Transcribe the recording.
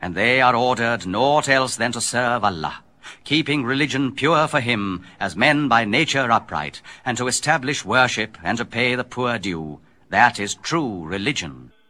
and they are ordered naught else than to serve Allah, keeping religion pure for him, as men by nature upright, and to establish worship and to pay the poor due. That is true religion.